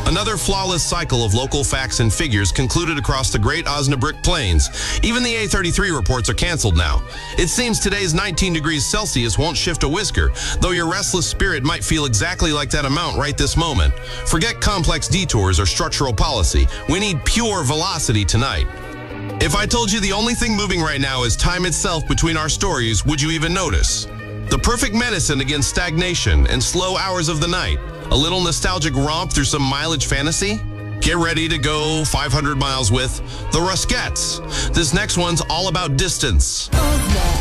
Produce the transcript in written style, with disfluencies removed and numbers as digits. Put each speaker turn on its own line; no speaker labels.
Another flawless cycle of local facts and figures concluded across the Great Osnabrück Plains. Even the A33 reports are canceled now. It seems today's 19 degrees Celsius won't shift a whisker, though your restless spirit might feel exactly like that amount right this moment. Forget complex detours or structural policy. We need pure velocity tonight. If I told you the only thing moving right now is time itself between our stories, would you even notice? The perfect medicine against stagnation and slow hours of the night. A little nostalgic romp through some mileage fantasy? Get ready to go 500 miles with the Ruskettes. This next one's all about distance.